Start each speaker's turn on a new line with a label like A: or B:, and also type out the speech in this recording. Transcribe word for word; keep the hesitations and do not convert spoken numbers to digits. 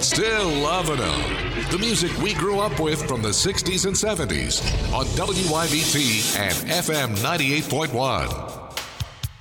A: Still loving them. The music we grew up with from the sixties and seventies on W Y B T and F M ninety-eight point one.